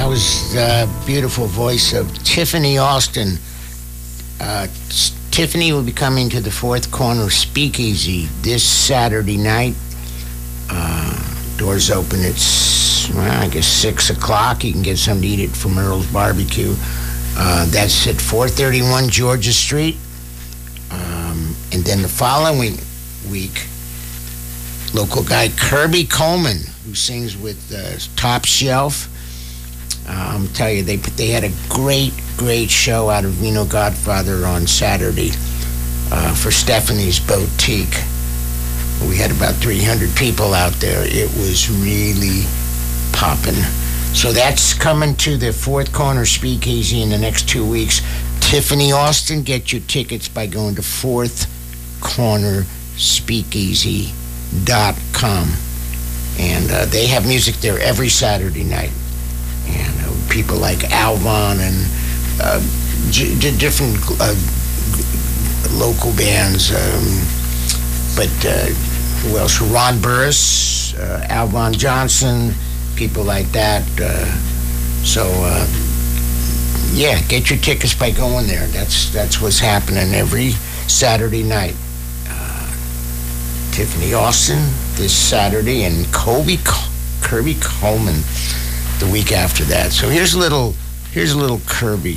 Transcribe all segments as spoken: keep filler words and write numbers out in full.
That was the beautiful voice of Tiffany Austin. Uh, Tiffany will be coming to the Fourth Corner Speakeasy this Saturday night. Uh, doors open at, well, I guess, six o'clock. You can get something to eat it from Earl's Barbecue. Uh, that's at four thirty-one Georgia Street. Um, and then the following week, local guy Kirby Coleman, who sings with uh, Top Shelf. Uh, I'm telling you, they they had a great, great show out of Vino Godfather on Saturday uh, for Stephanie's Boutique. We had about three hundred people out there. It was really popping. So that's coming to the Fourth Corner Speakeasy in the next two weeks. Tiffany Austin, get your tickets by going to fourth corner speakeasy dot com. And uh, they have music there every Saturday night. And uh, people like Alvon and uh, j- j- different uh, g- local bands. Um, but uh, who else? Ron Burris, uh, Alvon Johnson, people like that. Uh, so, uh, yeah, get your tickets by going there. That's that's what's happening every Saturday night. Uh, Tiffany Austin this Saturday and Kobe Kirby Coleman the week after that. So here's a little, here's a little Kirby.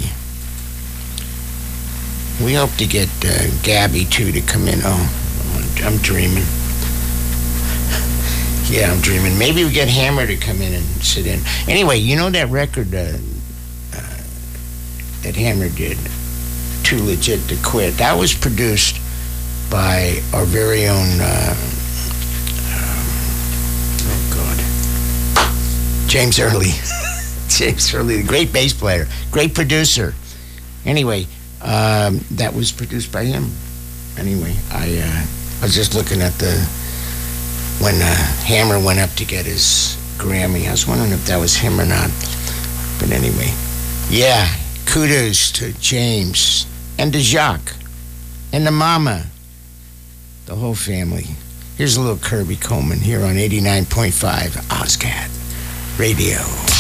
We hope to get uh, Gabby too to come in. Oh, I'm dreaming. Yeah, I'm dreaming. Maybe we get Hammer to come in and sit in. Anyway, you know that record uh, uh, that Hammer did, Too Legit to Quit? That was produced by our very own. Uh, James Early. James Early, the great bass player, great producer. Anyway, um, that was produced by him. Anyway, I uh, I was just looking at the, when uh, Hammer went up to get his Grammy, I was wondering if that was him or not. But anyway, yeah, kudos to James and to Jacques and to Mama, the whole family. Here's a little Kirby Coleman here on eighty-nine point five OzCat Radio.